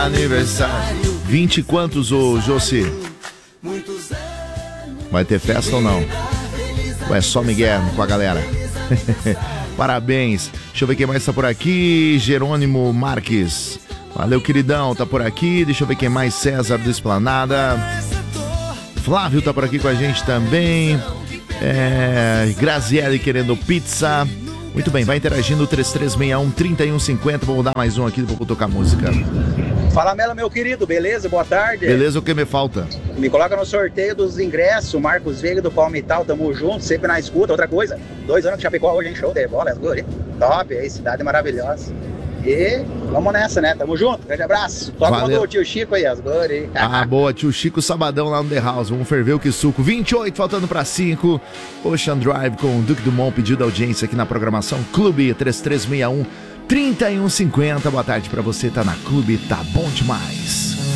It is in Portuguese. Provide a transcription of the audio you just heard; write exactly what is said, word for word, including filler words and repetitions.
aniversário. Vinte e quantos, ô Josi? Vai ter festa ou não? Ou é só Miguel com a galera? Parabéns. Deixa eu ver quem mais tá por aqui. Jerônimo Marques. Valeu, queridão, tá por aqui. Deixa eu ver quem mais. César do Esplanada. Flávio tá por aqui com a gente também. É... Graziele querendo pizza. Muito bem, vai interagindo. Três três seis um, três um cinco zero. Vou dar mais um aqui, depois vou tocar música. Fala, Mela, meu querido, beleza? Boa tarde. Beleza, o que me falta? Me coloca no sorteio dos ingressos, Marcos Veiga do Palmital, tamo junto, sempre na escuta. Outra coisa, dois anos que Chapecó hoje em show de bola, as guri. Top, aí, cidade maravilhosa. E vamos nessa, né? Tamo junto, grande abraço. Toca o tio Chico aí, as guri. Ah, boa, tio Chico Sabadão lá no The House. Vamos ferver o que suco. vinte e oito, faltando pra cinco. Ocean Drive com o Duque Dumont, pedido audiência aqui na programação Clube três três seis um, três um cinco zero. Boa tarde pra você, tá na Clube, tá bom demais.